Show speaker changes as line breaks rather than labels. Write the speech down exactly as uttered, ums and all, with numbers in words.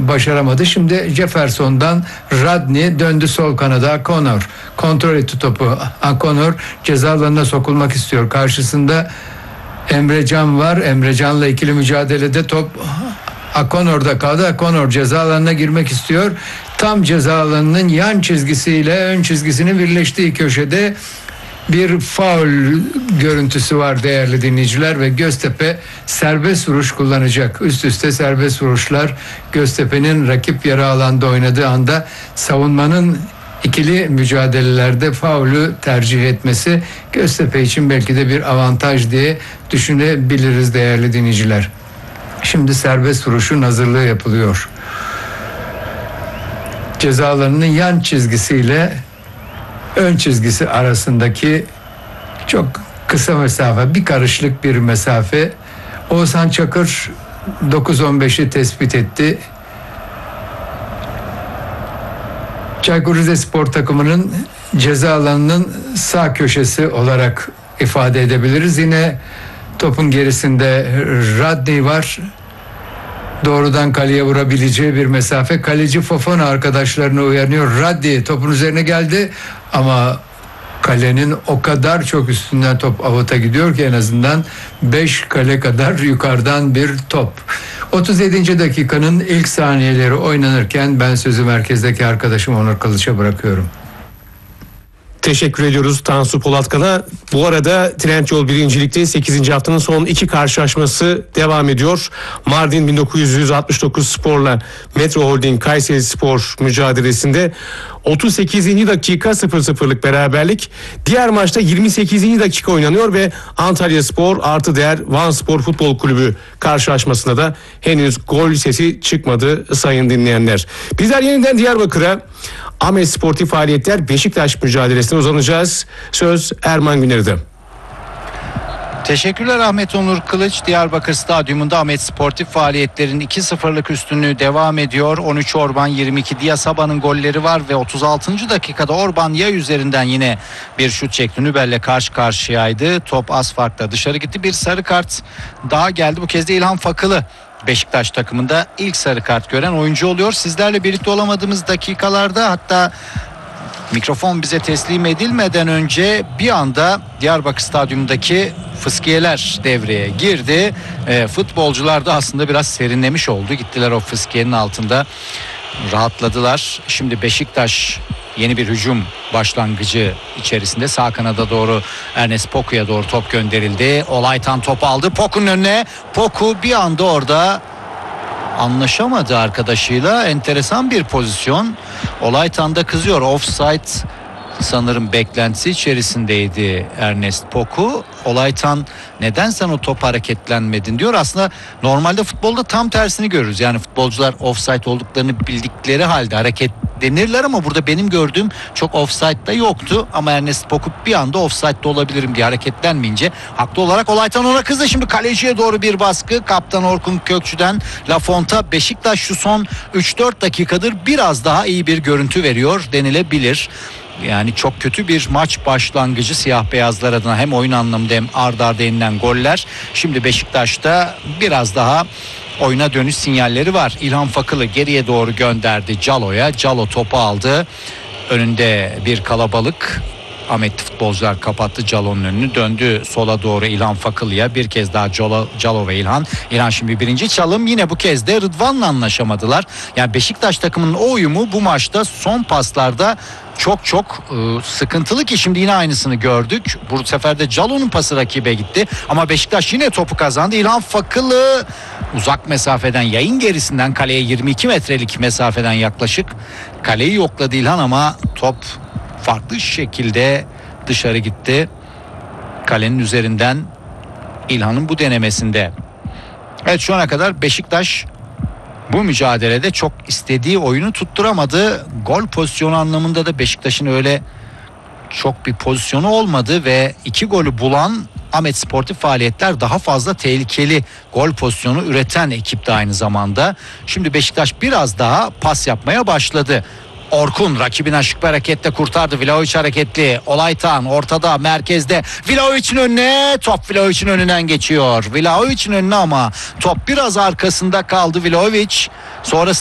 başaramadı. Şimdi Jefferson'dan Radney döndü sol kanada. Connor kontrol etti topu. Connor ceza alanına sokulmak istiyor. Karşısında Emrecan var. Emrecan'la ikili mücadelede top Connor'da kaldı. Connor ceza alanına girmek istiyor. Tam ceza alanının yan çizgisiyle ön çizgisinin birleştiği köşede bir faul görüntüsü var değerli dinleyiciler ve Göztepe serbest vuruş kullanacak. Üst üste serbest vuruşlar. Göztepe'nin rakip yarı alanda oynadığı anda savunmanın ikili mücadelelerde faulü tercih etmesi Göztepe için belki de bir avantaj diye düşünebiliriz değerli dinleyiciler. Şimdi serbest vuruşun hazırlığı yapılıyor. Ceza alanının yan çizgisiyle ön çizgisi arasındaki çok kısa mesafe, bir karışlık bir mesafe. Oğuzhan Çakır dokuz on beşi tespit etti. Çaykur Rizespor takımının ceza alanının sağ köşesi olarak ifade edebiliriz. Yine topun gerisinde Radney var. Doğrudan kaleye vurabileceği bir mesafe. Kaleci Fofana arkadaşlarını uyanıyor. Radney topun üzerine geldi ama kalenin o kadar çok üstünden top avuta gidiyor ki en azından beş kale kadar yukarıdan bir top. otuz yedinci dakikanın ilk saniyeleri oynanırken ben sözü merkezdeki arkadaşım Onur Kılıç'a bırakıyorum.
Teşekkür ediyoruz Tansu Polatkan'a. Bu arada Trendyol birincilikte sekizinci haftanın son iki karşılaşması devam ediyor. Mardin bin dokuz yüz altmış dokuz Spor'la Metro Holding Kayseri Spor mücadelesinde otuz sekizinci dakika sıfır sıfırlık beraberlik. Diğer maçta yirmi sekizinci dakika oynanıyor ve Antalya Spor artı değer Van Spor Futbol Kulübü karşılaşmasında da henüz gol sesi çıkmadı sayın dinleyenler. Bizler yeniden Diyarbakır'a Ahmet Sportif Faaliyetler Beşiktaş mücadelesine uzanacağız. Söz Erman Güner'de.
Teşekkürler Ahmet Onur Kılıç. Diyarbakır Stadyumunda Ahmet Sportif Faaliyetlerin iki sıfırlık üstünlüğü devam ediyor. on üç Orban, yirmi iki Diasaba'nın golleri var ve otuz altıncı dakikada Orban ya üzerinden yine bir şut çekti. Nübel'le karşı karşıyaydı. Top az farkla dışarı gitti. Bir sarı kart daha geldi. Bu kez de İlhan Fakılı Beşiktaş takımında ilk sarı kart gören oyuncu oluyor. Sizlerle birlikte olamadığımız dakikalarda, hatta mikrofon bize teslim edilmeden önce bir anda Diyarbakır Stadyumundaki fıskiyeler devreye girdi. E, futbolcular da aslında biraz serinlemiş oldu. Gittiler o fıskiyenin altında, rahatladılar. Şimdi Beşiktaş yeni bir hücum başlangıcı içerisinde. Sağ kanada doğru Ernest Poku'ya doğru top gönderildi. Olaytan top aldı Poku'nun önüne. Poku bir anda orada anlaşamadı arkadaşıyla. Enteresan bir pozisyon. Olaytan da kızıyor. Offside sanırım beklentisi içerisindeydi Ernest Poku. Olaytan neden sen o top hareketlenmedin diyor. Aslında normalde futbolda tam tersini görürüz. Yani futbolcular offside olduklarını bildikleri halde hareketlenirler ama burada benim gördüğüm çok offside'da yoktu. Ama Ernest Poku bir anda offside'da olabilirim diye hareketlenmeyince haklı olarak Olaytan ona kızdı. Şimdi kaleciye doğru bir baskı. Kaptan Orkun Kökçü'den Lafonta. Beşiktaş şu son üç dört dakikadır biraz daha iyi bir görüntü veriyor denilebilir. Yani çok kötü bir maç başlangıcı siyah beyazlar adına, hem oyun anlamında hem arda arda yenilen goller. Şimdi Beşiktaş'ta biraz daha oyuna dönüş sinyalleri var. İlhan Fakılı geriye doğru gönderdi Calo'ya. Calo topu aldı. Önünde bir kalabalık. Ahmetli futbolcular kapattı Calo'nun önünü. Döndü sola doğru İlhan Fakılı'ya. Bir kez daha Calo, Calo ve İlhan. İlhan şimdi birinci çalım. Yine bu kez de Rıdvan'la anlaşamadılar. Yani Beşiktaş takımının o uyumu bu maçta son paslarda çok çok e, sıkıntılı ki şimdi yine aynısını gördük. Bu sefer de Calo'nun pası rakibe gitti. Ama Beşiktaş yine topu kazandı. İlhan Fakılı uzak mesafeden, yayın gerisinden kaleye yirmi iki metrelik mesafeden yaklaşık kaleyi yokladı İlhan ama top farklı şekilde dışarı gitti. Kalenin üzerinden İlhan'ın bu denemesinde. Evet, şu ana kadar Beşiktaş bu mücadelede çok istediği oyunu tutturamadı. Gol pozisyonu anlamında da Beşiktaş'ın öyle çok bir pozisyonu olmadı ve iki golü bulan Ahmet Sportif Faaliyetler daha fazla tehlikeli gol pozisyonu üreten ekipti aynı zamanda. Şimdi Beşiktaş biraz daha pas yapmaya başladı. Orkun rakibine şık bir hareketle kurtardı. Vlahovic hareketli. Olaytan ortada, merkezde. Vlahovic'in önüne. Top Vlahovic'in önünden geçiyor. Vlahovic'in önüne ama top biraz arkasında kaldı Vlahovic. Sonrasında